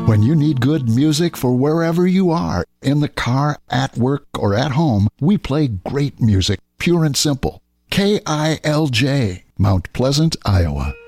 When you need good music for wherever you are, in the car, at work, or at home, we play great music, pure and simple. KILJ, Mount Pleasant, Iowa.